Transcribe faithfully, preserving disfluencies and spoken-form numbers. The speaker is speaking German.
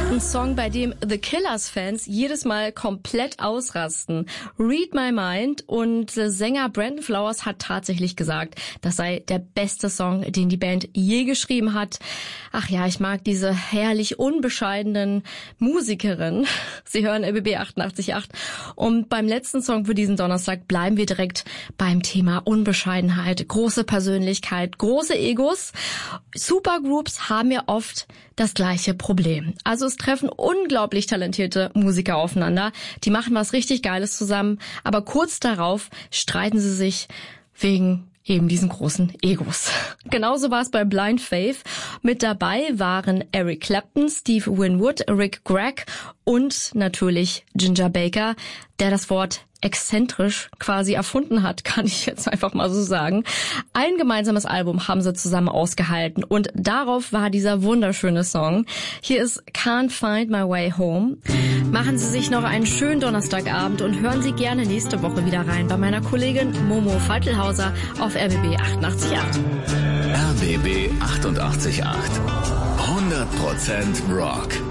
Ein Song, bei dem The Killers-Fans jedes Mal komplett ausrasten. Read My Mind, und Sänger Brandon Flowers hat tatsächlich gesagt, das sei der beste Song, den die Band je geschrieben hat. Ach ja, ich mag diese herrlich unbescheidenen Musikerin. Sie hören R B B achtundachtzig Komma acht. Und beim letzten Song für diesen Donnerstag bleiben wir direkt beim Thema Unbescheidenheit, große Persönlichkeit, große Egos. Supergroups haben ja oft das gleiche Problem. Also es treffen unglaublich talentierte Musiker aufeinander. Die machen was richtig Geiles zusammen, aber kurz darauf streiten sie sich wegen eben diesen großen Egos. Genauso war es bei Blind Faith. Mit dabei waren Eric Clapton, Steve Winwood, Rick Gregg und natürlich Ginger Baker, der das Wort exzentrisch quasi erfunden hat, kann ich jetzt einfach mal so sagen. Ein gemeinsames Album haben sie zusammen ausgehalten und darauf war dieser wunderschöne Song. Hier ist Can't Find My Way Home. Machen Sie sich noch einen schönen Donnerstagabend und hören Sie gerne nächste Woche wieder rein bei meiner Kollegin Momo Faltelhauser auf R B B achtundachtzig Komma acht. R B B achtundachtzig Komma acht. hundert Prozent Rock.